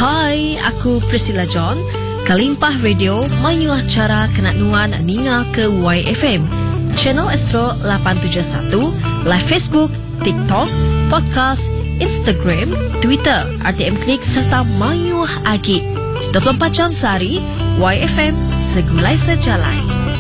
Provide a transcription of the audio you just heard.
Hai, aku Priscilla John. Kalimpah Radio mayu acara kenak-nuan ninga ke YFM. Channel Astro 871, live Facebook, TikTok, podcast, Instagram, Twitter, RTM Klik serta mayu agi. 24 jam sehari, YFM segulai sejalai.